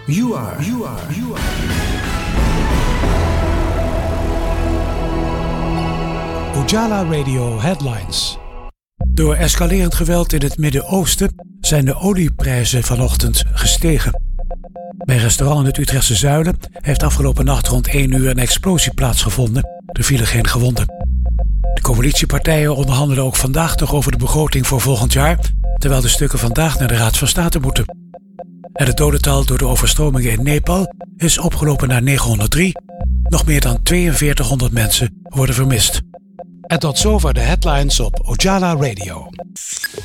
You are. Ojala Radio Headlines. Door escalerend geweld in het Midden-Oosten zijn de olieprijzen vanochtend gestegen. Bij een restaurant in het Utrechtse Zuiden heeft afgelopen nacht rond 1 uur een explosie plaatsgevonden. Er vielen geen gewonden. De coalitiepartijen onderhandelen ook vandaag nog over de begroting voor volgend jaar, terwijl de stukken vandaag naar de Raad van State moeten. En het dodental door de overstromingen in Nepal is opgelopen naar 903. Nog meer dan 4200 mensen worden vermist. En tot zover de headlines op Ojala Radio.